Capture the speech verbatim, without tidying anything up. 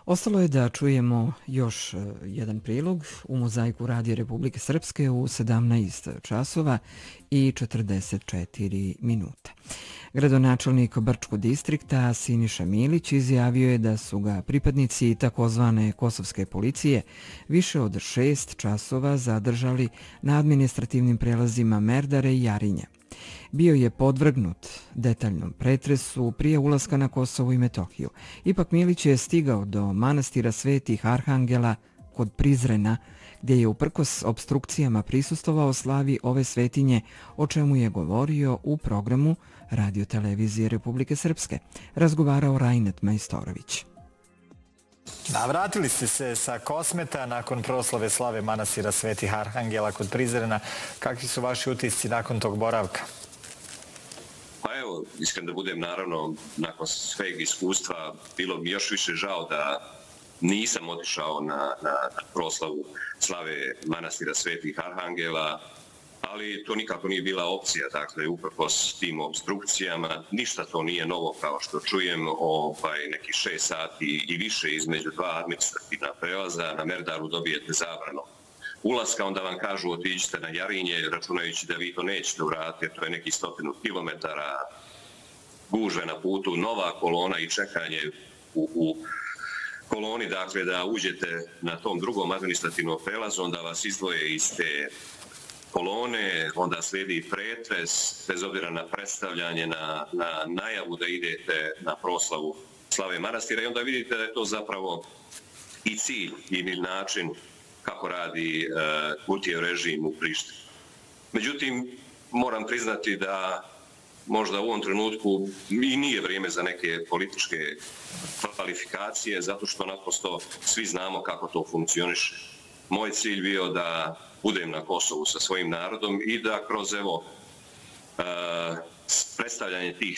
Ostalo je da čujemo još jedan prilog u mozaiku Radija Republike Srpske u sedamnaest časova i četrdeset četiri minute. Gradonačelnik Brčkog distrikta Siniša Milić izjavio je da su ga pripadnici takozvane kosovske policije više od šest časova zadržali na administrativnim prelazima Merdare i Jarinje. Bio je podvrgnut detaljnom pretresu prije ulaska na Kosovo i Metohiju. Ipak Milić je stigao do manastira Svetih Arhangela kod Prizrena, gdje je uprkos opstrukcijama prisustvovao slavi ove svetinje, o čemu je govorio u programu Radio-televizije Republike Srpske. Razgovarao Rajnet Majstorović. Da, vratili ste se sa Kosmeta nakon proslave slave manastira Svetih Arhangela kod Prizrena. Kakvi su vaši utisci nakon tog boravka? Pa evo, iskren da budem, naravno, nakon sveg iskustva, bilo mi još više žao da nisam otišao na, na, na proslavu slave manastira Svetih Arhangela, ali to nikako nije bila opcija, dakle, uprkos tim obstrukcijama, ništa to nije novo kao što čujem, ovaj, neki šest sati i više između dva administrativna prelaza, na Merdaru dobijete zabranu ulaska, onda vam kažu otiđite na Jarinje, računajući da vi to nećete uraditi, jer to je neki stotinu kilometara gužve na putu, nova kolona i čekanje u, u koloni, dakle, da uđete na tom drugom administrativnom prelazu, onda vas izdvoje iz te kolone, onda slijedi pretres, bez obzira na predstavljanje, na, na najavu da idete na proslavu slave manastira i onda vidite da je to zapravo i cilj ili način kako radi uh, Kurtijev režim u Prištini. Međutim, moram priznati da možda u ovom trenutku i nije vrijeme za neke političke kvalifikacije, zato što naprosto svi znamo kako to funkcioniše. Moj cilj bio da budem na Kosovu sa svojim narodom i da kroz evo uh, predstavljanje tih